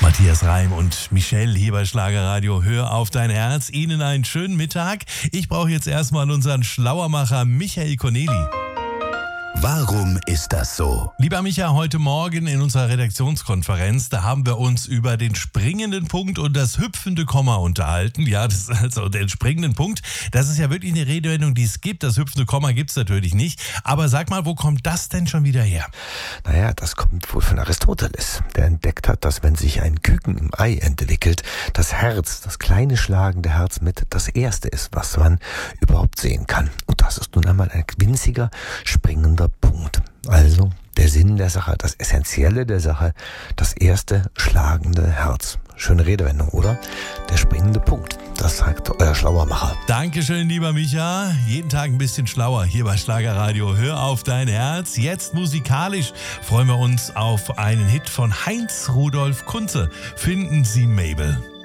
Matthias Reim und Michelle hier bei Schlagerradio. Hör auf dein Herz. Ihnen einen schönen Mittag. Ich brauche jetzt erstmal unseren Schlauermacher Michael Corneli. Warum ist das so? Lieber Micha, heute Morgen in unserer Redaktionskonferenz, da haben wir uns über den springenden Punkt und das hüpfende Komma unterhalten. Ja, das ist also den springenden Punkt. Das ist ja wirklich eine Redewendung, die es gibt. Das hüpfende Komma gibt es natürlich nicht. Aber sag mal, wo kommt das denn schon wieder her? Naja, das kommt wohl von Aristoteles, der entdeckt hat, dass wenn sich ein Küken im Ei entwickelt, das Herz, das kleine schlagende Herz mit das Erste ist, was man überhaupt sehen kann. Und das ist nun einmal ein winziger, springender Punkt. Also der Sinn der Sache, das Essentielle der Sache, das erste schlagende Herz. Schöne Redewendung, oder? Der springende Punkt, das sagt euer Schlauermacher. Dankeschön, lieber Micha. Jeden Tag ein bisschen schlauer hier bei Schlagerradio. Hör auf dein Herz. Jetzt musikalisch freuen wir uns auf einen Hit von Heinz Rudolf Kunze. Finden Sie Mabel.